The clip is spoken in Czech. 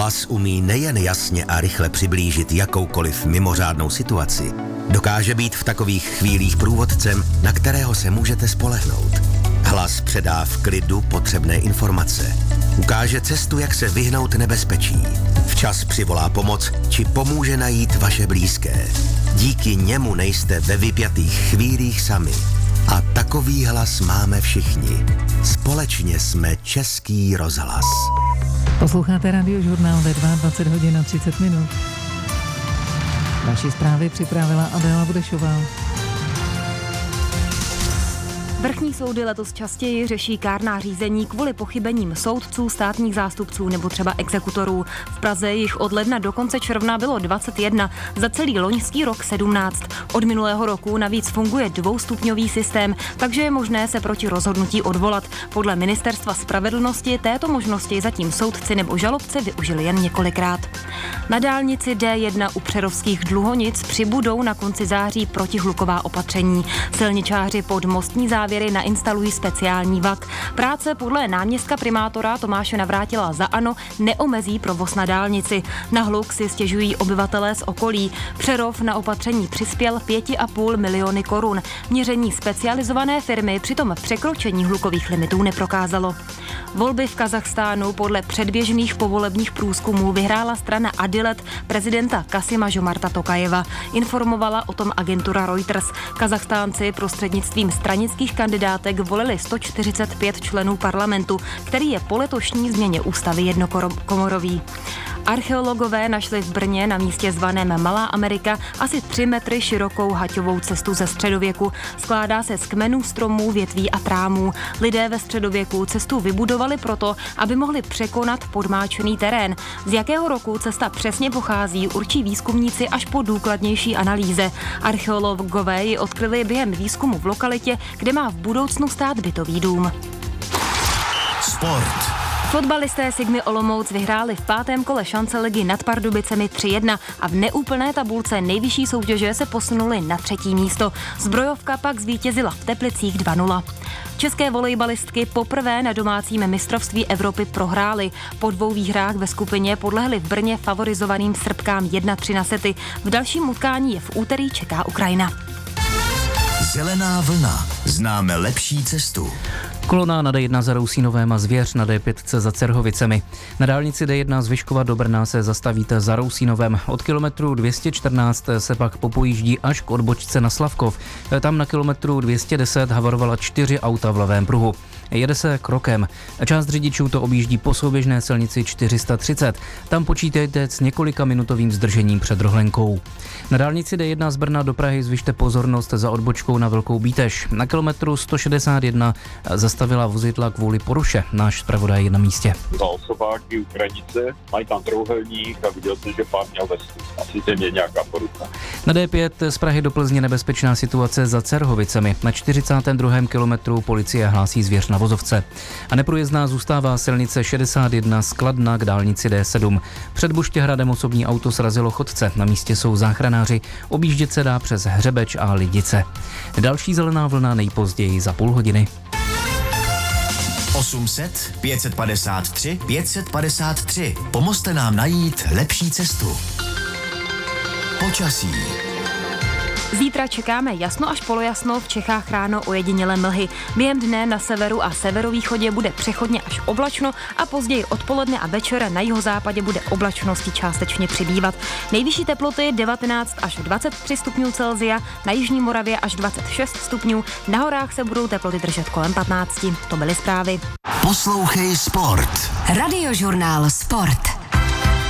Hlas umí nejen jasně a rychle přiblížit jakoukoliv mimořádnou situaci, dokáže být v takových chvílích průvodcem, na kterého se můžete spolehnout. Hlas předá v klidu potřebné informace. Ukáže cestu, jak se vyhnout nebezpečí. Včas přivolá pomoc, či pomůže najít vaše blízké. Díky němu nejste ve vypjatých chvílích sami. A takový hlas máme všichni. Společně jsme Český rozhlas. Posloucháte Radiožurnál ve 22 hodin a 30 minut. Další zprávy připravila Adéla Budešová. Vrchní soudy letos častěji řeší kárná řízení kvůli pochybením soudců, státních zástupců nebo třeba exekutorů. V Praze jich od ledna do konce června bylo 21, za celý loňský rok 17. Od minulého roku navíc funguje dvoustupňový systém, takže je možné se proti rozhodnutí odvolat. Podle Ministerstva spravedlnosti této možnosti zatím soudci nebo žalobci využili jen několikrát. Na dálnici D1 u Přerovských Dluhonic přibudou na konci září protihluková opatření. Silničáři pod mostní závěry nainstalují speciální vlak. Práce podle náměstka primátora Tomáše Navrátila za ANO neomezí provoz na dálnici. Na hluk si stěžují obyvatelé z okolí. Přerov na opatření přispěl 5,5 miliony korun. Měření specializované firmy přitom překročení hlukových limitů neprokázalo. Volby v Kazachstánu podle předběžných povolebních průzkumů vyhrála strana Adilet prezidenta Kasima Žomarta Tokajeva. Informovala o tom agentura Reuters. Kazachstánci prostřednictvím stranických kandidátek volili 145 členů parlamentu, který je po letošní změně ústavy jednokomorový. Archeologové našli v Brně na místě zvaném Malá Amerika asi 3 metry širokou haťovou cestu ze středověku. Skládá se z kmenů stromů, větví a trámů. Lidé ve středověku cestu vybudovali proto, aby mohli překonat podmáčený terén. Z jakého roku cesta přesně pochází, určí výzkumníci až po důkladnější analýze. Archeologové ji odkryli během výzkumu v lokalitě, kde má v budoucnu stát bytový dům. Sport. Fotbalisté Sigmy Olomouc vyhráli v 5. kole šance ligy nad Pardubicemi 3-1 a v neúplné tabulce nejvyšší soutěže se posunuli na 3. místo. Zbrojovka pak zvítězila v Teplicích 2-0. České volejbalistky poprvé na domácím mistrovství Evropy prohrály. Po 2 výhrách ve skupině podlehly v Brně favorizovaným Srbkám 1-3 na sety. V dalším utkání je v úterý čeká Ukrajina. Zelená vlna. Známe lepší cestu. Kolona na D1 za Rousínovem a Zvěř na D5 za Cerhovicemi. Na dálnici D1 z Vyškova do Brna se zastavíte za Rousínovem. Od kilometru 214 se pak popojíždí až k odbočce na Slavkov. Tam na kilometru 210 havarovala 4 auta v levém pruhu. Jede se krokem. Část řidičů to objíždí po souběžné silnici 430. Tam počítejte s několika minutovým zdržením před rohlenkou. Na dálnici D1 z Brna do Prahy zvyšte pozornost za odbočkou na Velkou Bíteš. Na kilometru 161 zastavila vozidla kvůli poruše. Náš zpravodaj je na místě. Za osobáky Ukrajinice mají tam trouhelník a viděl jsem, že pán měl vestu. Asi to je nějaká porucha. Na D5 z Prahy do Plzně nebezpečná situace za Cerhovicemi. Na 42. kilometru policie hlásí zvěř na vozovce. A neprůjezdná zůstává silnice 61 z Kladna k dálnici D7. Před Buštěhradem osobní auto srazilo chodce. Na místě jsou záchranáři. Objíždět se dá přes Hřebeč a Lidice. Další zelená vlna nejpozději za půl hodiny. 800 553 553. Pomozte nám najít lepší cestu. Počasí. Zítra čekáme jasno až polojasno, v Čechách ráno ojedinělé mlhy. Během dne na severu a severovýchodě bude přechodně až oblačno a později odpoledne a večer na jihozápadě bude oblačnosti částečně přibývat. Nejvyšší teploty 19 až 23 stupňů Celsia, na jižní Moravě až 26 stupňů, na horách se budou teploty držet kolem 15. To byly zprávy. Poslouchej Sport. Radiožurnál Sport.